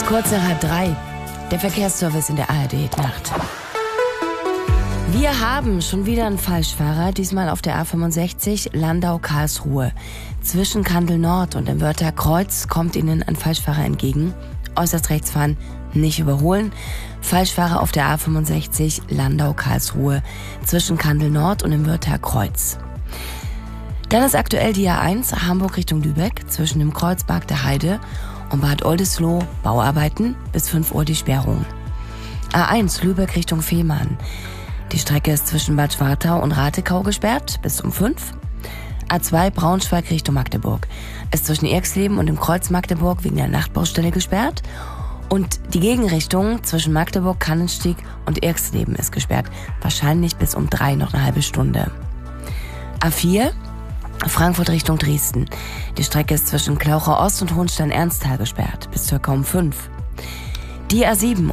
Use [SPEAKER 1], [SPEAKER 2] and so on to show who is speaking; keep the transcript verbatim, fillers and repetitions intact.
[SPEAKER 1] Kurz nach halb drei, der Verkehrsservice in der A R D-Nacht. Wir haben schon wieder einen Falschfahrer, diesmal auf der A fünfundsechzig Landau-Karlsruhe. Zwischen Kandel Nord und dem Wörther Kreuz kommt Ihnen ein Falschfahrer entgegen. Äußerst rechts fahren, nicht überholen. Falschfahrer auf der A fünfundsechzig Landau-Karlsruhe zwischen Kandel Nord und dem Wörther Kreuz. Dann ist aktuell die A eins Hamburg Richtung Lübeck zwischen dem Kreuzberg der Heide und Bad Oldesloe Bauarbeiten bis fünf Uhr die Sperrung. A eins Lübeck Richtung Fehmarn. Die Strecke ist zwischen Bad Schwartau und Ratekau gesperrt bis um fünf. A zwei Braunschweig Richtung Magdeburg ist zwischen Erxleben und dem Kreuz Magdeburg wegen der Nachtbaustelle gesperrt. Und die Gegenrichtung zwischen Magdeburg, Kannenstieg und Erxleben ist gesperrt. Wahrscheinlich bis um drei noch eine halbe Stunde. A vier Frankfurt Richtung Dresden. Die Strecke ist zwischen Klauchau Ost und Hohenstein-Ernsthal gesperrt bis circa um fünf. Die A sieben